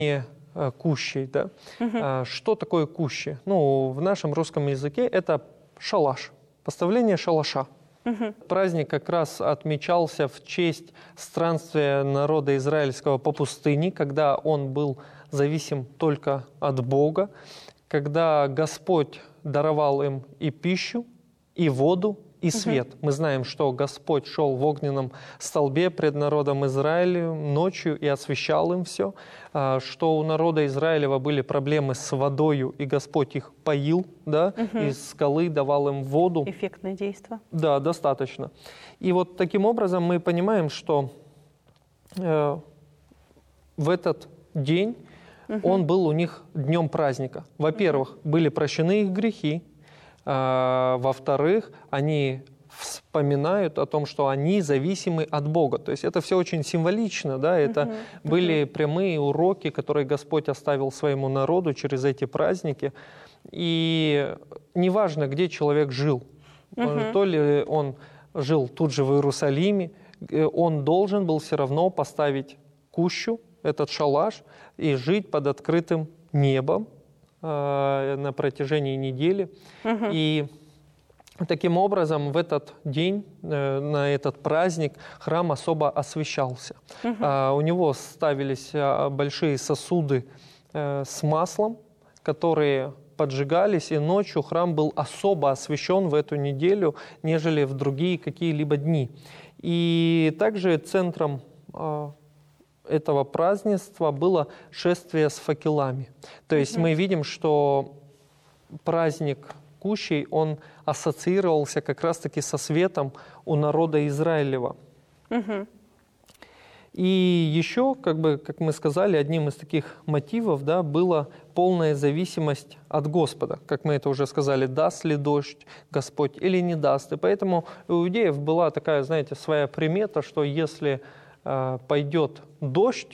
кущей. Да? Что такое кущи? Ну, в нашем русском языке это шалаш, поставление шалаша. Праздник как раз отмечался в честь странствия народа израильского по пустыне, когда он был зависим только от Бога, когда Господь даровал им и пищу, и воду, и свет. Мы знаем, что Господь шел в огненном столбе пред народом Израиля ночью и освещал им все, что у народа Израилева были проблемы с водою, и Господь их поил, да, из скалы давал им воду. Эффектное действие. Да, достаточно. И вот таким образом мы понимаем, что в этот день он был у них днем праздника. Во-первых, были прощены их грехи. Во-вторых, они вспоминают о том, что они зависимы от Бога. То есть это все очень символично, да? Это были прямые уроки, которые Господь оставил своему народу через эти праздники. И неважно, где человек жил, то ли он жил тут же в Иерусалиме, он должен был все равно поставить кущу, этот шалаш, и жить под открытым небом на протяжении недели. И таким образом в этот день, на этот праздник, храм особо освещался. У него ставились большие сосуды с маслом, которые поджигались, и ночью храм был особо освещен в эту неделю, нежели в другие какие-либо дни. И также центром этого празднества было шествие с факелами. То есть мы видим, что праздник Кущей, он ассоциировался как раз-таки со светом у народа Израилева. И еще, как мы сказали, одним из таких мотивов, да, была полная зависимость от Господа. Как мы это уже сказали, даст ли дождь Господь или не даст. И поэтому у иудеев была такая, знаете, своя примета, что если пойдет дождь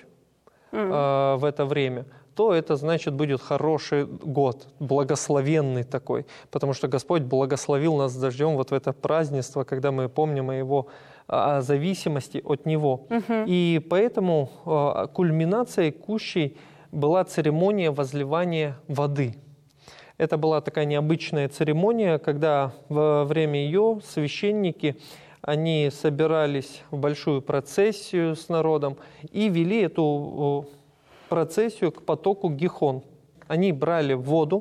в это время, то это значит будет хороший год, благословенный такой. Потому что Господь благословил нас дождем вот в это празднество, когда мы помним о Его зависимости от Него. И поэтому кульминацией Кущей была церемония возливания воды. Это была такая необычная церемония, когда во время ее священники они собирались в большую процессию с народом и вели эту процессию к потоку Гихон. Они брали воду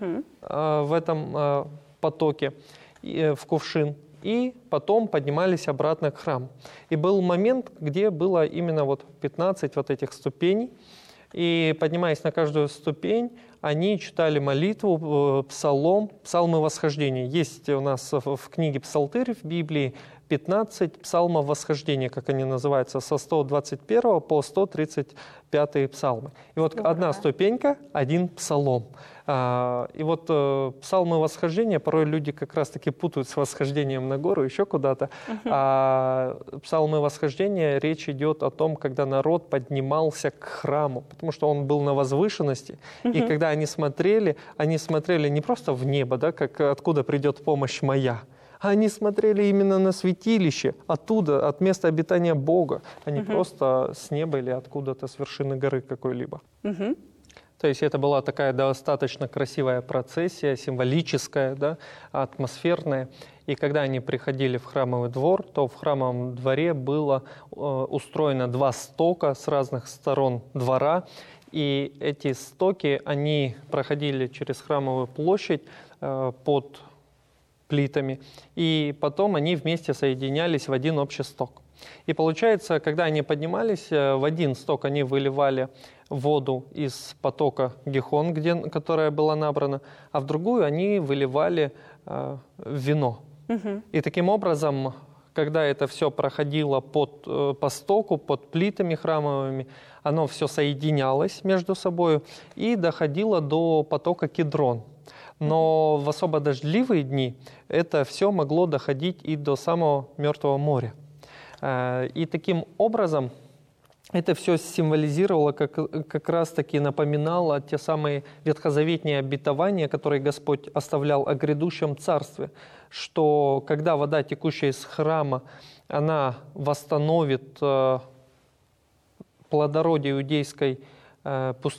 в этом потоке, в кувшин, и потом поднимались обратно к храму. И был момент, где было именно 15 вот этих ступеней, и поднимаясь на каждую ступень, они читали молитву, псалмы восхождения. Есть у нас в книге «Псалтырь» в Библии 15 псалмов восхождения, как они называются, со 121 по 135 псалмы. И вот одна ступенька, один псалом. И вот псалмы восхождения, порой люди как раз-таки путают с восхождением на гору, еще куда-то. Псалмы восхождения, речь идет о том, когда народ поднимался к храму, потому что он был на возвышенности. И когда они смотрели не просто в небо, да, как откуда придет помощь моя, а они смотрели именно на святилище, оттуда, от места обитания Бога, а не просто с неба или откуда-то с вершины горы какой-либо. То есть это была такая достаточно красивая процессия, символическая, да, атмосферная. И когда они приходили в храмовый двор, то в храмовом дворе было устроено 2 стока с разных сторон двора. И эти стоки, они проходили через храмовую площадь под плитами, и потом они вместе соединялись в один общий сток. И получается, когда они поднимались, в один сток они выливали воду из потока Гихон, которая была набрана, а в другую они выливали вино. И таким образом, когда это все проходило по стоку, под плитами храмовыми, оно все соединялось между собой и доходило до потока Кидрон. Но в особо дождливые дни это все могло доходить и до самого Мертвого моря. И таким образом это все символизировало, как раз-таки напоминало те самые ветхозаветные обетования, которые Господь оставлял о грядущем царстве, что когда вода, текущая из храма, она восстановит плодородие иудейской